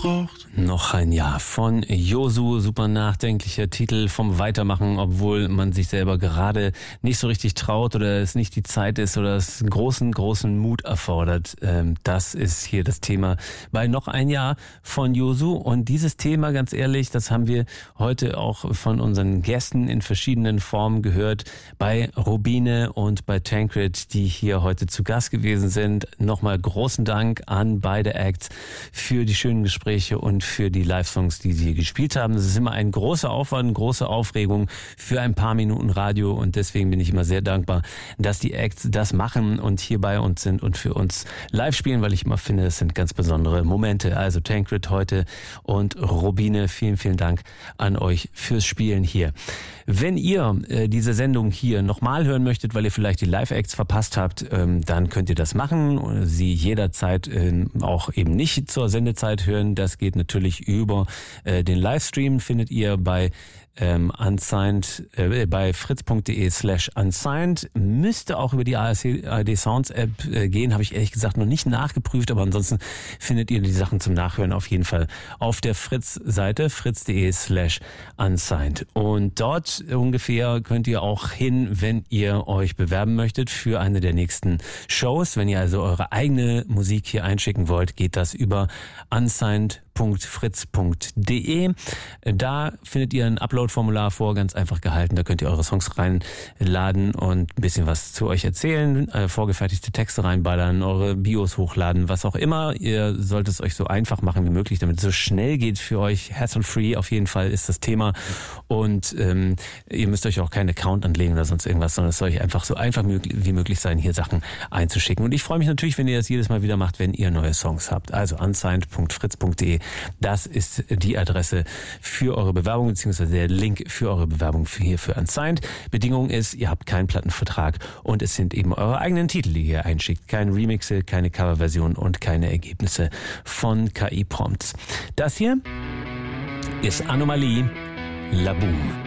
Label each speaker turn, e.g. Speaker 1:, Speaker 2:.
Speaker 1: braucht.
Speaker 2: Noch ein Jahr von Josu, super nachdenklicher Titel vom Weitermachen, obwohl man sich selber gerade nicht so richtig traut oder es nicht die Zeit ist oder es großen Mut erfordert. Das ist hier das Thema bei Noch ein Jahr von Josu. Und dieses Thema, ganz ehrlich, das haben wir heute auch von unseren Gästen in verschiedenen Formen gehört, bei Rubine und bei Tancred, die hier heute zu Gast gewesen sind. Nochmal großen Dank an beide Acts für die schönen Gespräche und für die Live-Songs, die sie hier gespielt haben. Es ist immer ein großer Aufwand, große Aufregung für ein paar Minuten Radio und deswegen bin ich immer sehr dankbar, dass die Acts das machen und hier bei uns sind und für uns live spielen, weil ich immer finde, das sind ganz besondere Momente. Also Tancred heute und Rubine, vielen, vielen Dank an euch fürs Spielen hier. Wenn ihr diese Sendung hier nochmal hören möchtet, weil ihr vielleicht die Live-Acts verpasst habt, dann könnt ihr das machen. Sie jederzeit auch eben nicht zur Sendezeit hören. Das geht natürlich über den Livestream, findet ihr bei Unsigned, bei fritz.de/unsigned. Müsste auch über die ARD Sounds App gehen, habe ich ehrlich gesagt noch nicht nachgeprüft, aber ansonsten findet ihr die Sachen zum Nachhören auf jeden Fall auf der Fritz-Seite, fritz.de/unsigned. Und dort ungefähr könnt ihr auch hin, wenn ihr euch bewerben möchtet für eine der nächsten Shows. Wenn ihr also eure eigene Musik hier einschicken wollt, geht das über unsigned.fritz.de. Da findet ihr ein Upload-Formular vor, ganz einfach gehalten. Da könnt ihr eure Songs reinladen und ein bisschen was zu euch erzählen, vorgefertigte Texte reinballern, eure Bios hochladen, was auch immer. Ihr sollt es euch so einfach machen wie möglich, damit es so schnell geht für euch. Hassle-free auf jeden Fall ist das Thema. Und ihr müsst euch auch keinen Account anlegen oder sonst irgendwas, sondern es soll euch einfach so einfach wie möglich sein, hier Sachen einzuschicken. Und ich freue mich natürlich, wenn ihr das jedes Mal wieder macht, wenn ihr neue Songs habt. Also unsigned.fritz.de. Das ist die Adresse für eure Bewerbung, beziehungsweise der Link für eure Bewerbung hier für Unsigned. Bedingung ist, ihr habt keinen Plattenvertrag und es sind eben eure eigenen Titel, die ihr einschickt. Keine Remixe, keine Coverversion und keine Ergebnisse von KI-Prompts. Das hier ist Anomalie, La Boom.